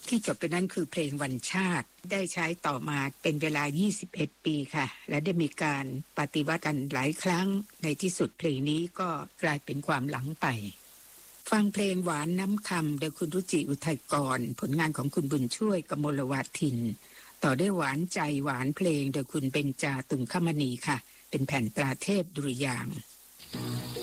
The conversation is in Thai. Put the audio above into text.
ที่จบไปนั้นคือเพลงวันชาติได้ใช้ต่อมาเป็นเวลา21ปีค่ะและได้มีการปฏิวัติกันหลายครั้งในที่สุดเพลงนี้ก็กลายเป็นความหลังไปฟังเพลงหวานน้ำคำโดยคุณรุจิอุทัยกรผลงานของคุณบุญช่วยกมลวาทินต่อด้วยหวานใจหวานเพลงโดยคุณเบญจาตุงคมณีค่ะเป็นแผ่นตราเทพดุริยางค์